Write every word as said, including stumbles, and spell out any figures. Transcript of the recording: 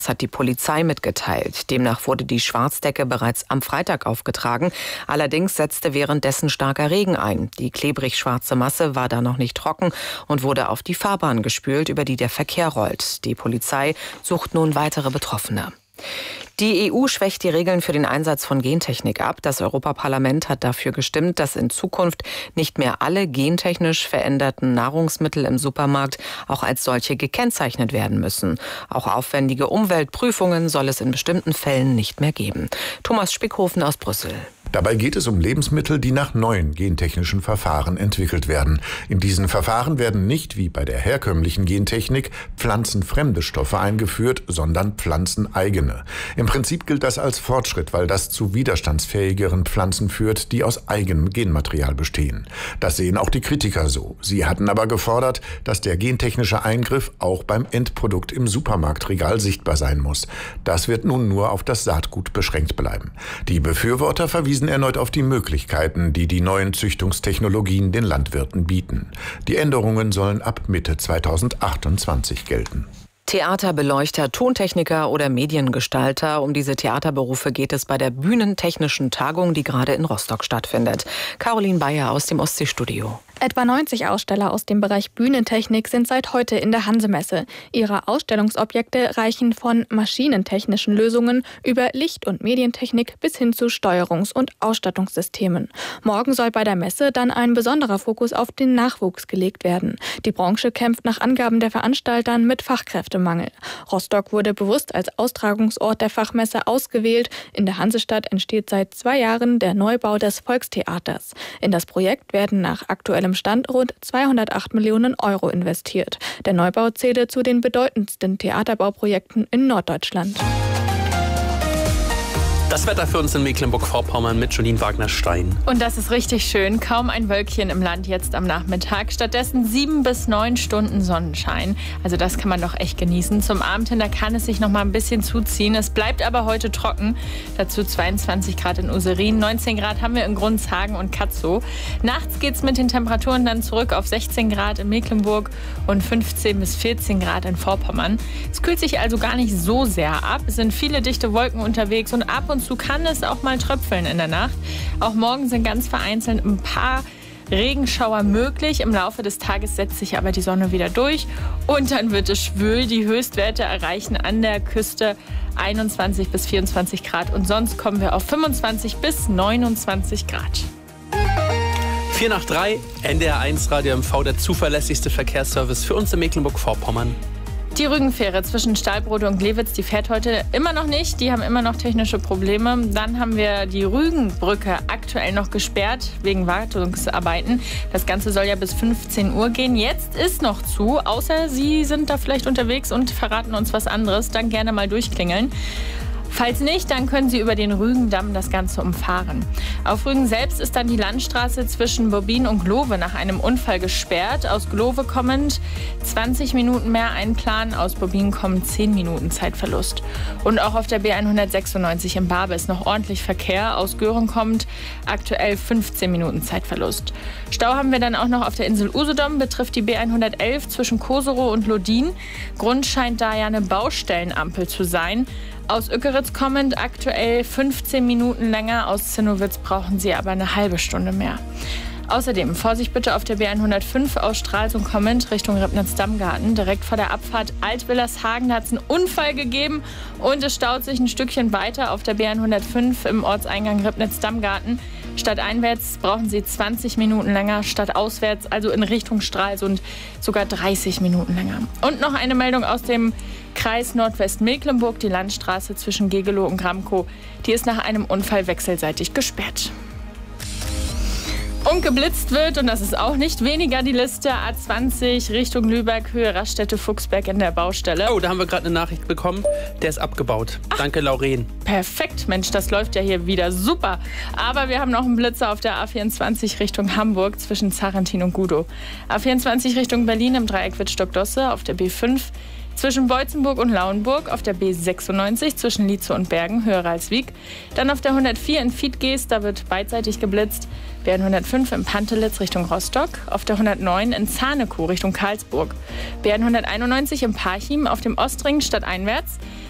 Das hat die Polizei mitgeteilt. Demnach wurde die Schwarzdecke bereits am Freitag aufgetragen. Allerdings setzte währenddessen starker Regen ein. Die klebrig schwarze Masse war da noch nicht trocken und wurde auf die Fahrbahn gespült, über die der Verkehr rollt. Die Polizei sucht nun weitere Betroffene. Die E U schwächt die Regeln für den Einsatz von Gentechnik ab. Das Europaparlament hat dafür gestimmt, dass in Zukunft nicht mehr alle gentechnisch veränderten Nahrungsmittel im Supermarkt auch als solche gekennzeichnet werden müssen. Auch aufwendige Umweltprüfungen soll es in bestimmten Fällen nicht mehr geben. Thomas Spickhofen aus Brüssel. Dabei geht es um Lebensmittel, die nach neuen gentechnischen Verfahren entwickelt werden. In diesen Verfahren werden nicht wie bei der herkömmlichen Gentechnik pflanzenfremde Stoffe eingeführt, sondern pflanzeneigene. Im Prinzip gilt das als Fortschritt, weil das zu widerstandsfähigeren Pflanzen führt, die aus eigenem Genmaterial bestehen. Das sehen auch die Kritiker so. Sie hatten aber gefordert, dass der gentechnische Eingriff auch beim Endprodukt im Supermarktregal sichtbar sein muss. Das wird nun nur auf das Saatgut beschränkt bleiben. Die Befürworter verwiesen erneut auf die Möglichkeiten, die die neuen Züchtungstechnologien den Landwirten bieten. Die Änderungen sollen ab Mitte zweitausendachtundzwanzig gelten. Theaterbeleuchter, Tontechniker oder Mediengestalter. Um diese Theaterberufe geht es bei der Bühnentechnischen Tagung, die gerade in Rostock stattfindet. Caroline Bayer aus dem Ostseestudio. Etwa neunzig Aussteller aus dem Bereich Bühnentechnik sind seit heute in der Hanse-Messe. Ihre Ausstellungsobjekte reichen von maschinentechnischen Lösungen über Licht- und Medientechnik bis hin zu Steuerungs- und Ausstattungssystemen. Morgen soll bei der Messe dann ein besonderer Fokus auf den Nachwuchs gelegt werden. Die Branche kämpft nach Angaben der Veranstaltern mit Fachkräftemangel. Rostock wurde bewusst als Austragungsort der Fachmesse ausgewählt. In der Hansestadt entsteht seit zwei Jahren der Neubau des Volkstheaters. In das Projekt werden nach aktuellem Stand rund zweihundertacht Millionen Euro investiert. Der Neubau zähle zu den bedeutendsten Theaterbauprojekten in Norddeutschland. Das Wetter für uns in Mecklenburg-Vorpommern mit Jolien Wagner-Stein. Und das ist richtig schön. Kaum ein Wölkchen im Land jetzt am Nachmittag. Stattdessen sieben bis neun Stunden Sonnenschein. Also das kann man doch echt genießen. Zum Abend hin, da kann es sich noch mal ein bisschen zuziehen. Es bleibt aber heute trocken. Dazu zweiundzwanzig Grad in Userin, neunzehn Grad haben wir in Grundshagen und Katzow. Nachts geht es mit den Temperaturen dann zurück auf sechzehn Grad in Mecklenburg und fünfzehn bis vierzehn Grad in Vorpommern. Es kühlt sich also gar nicht so sehr ab. Es sind viele dichte Wolken unterwegs und ab und zu kann es auch mal tröpfeln in der Nacht. Auch morgen sind ganz vereinzelt ein paar Regenschauer möglich. Im Laufe des Tages setzt sich aber die Sonne wieder durch und dann wird es schwül. Die Höchstwerte erreichen an der Küste einundzwanzig bis vierundzwanzig Grad und sonst kommen wir auf fünfundzwanzig bis neunundzwanzig Grad. vier nach drei, N D R eins Radio M V, der zuverlässigste Verkehrsservice für uns in Mecklenburg-Vorpommern. Die Rügenfähre zwischen Stahlbrode und Glewitz, die fährt heute immer noch nicht. Die haben immer noch technische Probleme. Dann haben wir die Rügenbrücke aktuell noch gesperrt wegen Wartungsarbeiten. Das Ganze soll ja bis fünfzehn Uhr gehen. Jetzt ist noch zu, außer Sie sind da vielleicht unterwegs und verraten uns was anderes. Dann gerne mal durchklingeln. Falls nicht, dann können Sie über den Rügendamm das Ganze umfahren. Auf Rügen selbst ist dann die Landstraße zwischen Bobbin und Glowe nach einem Unfall gesperrt. Aus Glowe kommend zwanzig Minuten mehr einplanen, aus Bobbin kommen zehn Minuten Zeitverlust. Und auch auf der B hundertsechsundneunzig in Barbe ist noch ordentlich Verkehr. Aus Göhren kommt aktuell fünfzehn Minuten Zeitverlust. Stau haben wir dann auch noch auf der Insel Usedom, betrifft die B hundertelf zwischen Koserow und Lodin. Grund scheint da ja eine Baustellenampel zu sein. Aus Ückeritz kommend aktuell fünfzehn Minuten länger, aus Zinnowitz brauchen Sie aber eine halbe Stunde mehr. Außerdem Vorsicht bitte auf der B hundertfünf aus Stralsund kommend Richtung Ribnitz-Dammgarten. Direkt vor der Abfahrt Alt-Willershagen, da hat es einen Unfall gegeben und es staut sich ein Stückchen weiter auf der B hundertfünf im Ortseingang Ribnitz-Dammgarten. Stadteinwärts brauchen Sie zwanzig Minuten länger, stadtauswärts, also in Richtung Stralsund, sogar dreißig Minuten länger. Und noch eine Meldung aus dem Kreis Nordwestmecklenburg, die Landstraße zwischen Gegelow und Gramkow, die ist nach einem Unfall wechselseitig gesperrt. Und geblitzt wird, und das ist auch nicht weniger die Liste, A zwanzig Richtung Lübeck, Höhe Raststätte-Fuchsberg in der Baustelle. Oh, da haben wir gerade eine Nachricht bekommen. Der ist abgebaut. Ach, danke, Lauren. Perfekt, Mensch, das läuft ja hier wieder super. Aber wir haben noch einen Blitzer auf der A vierundzwanzig Richtung Hamburg zwischen Zarentin und Gudow. A vierundzwanzig Richtung Berlin im Dreieck Wittstock-Dosse auf der B fünf. Zwischen Beutzenburg und Lauenburg auf der B sechsundneunzig zwischen Lietzow und Bergen, Höhe Ralswiek. Dann auf der hundertvier in Fiedgeest, da wird beidseitig geblitzt. B hundertfünf in Pantelitz Richtung Rostock. Auf der hundertneun in Zahnekow Richtung Karlsburg. B hunderteinundneunzig in Parchim auf dem Ostring stadteinwärts.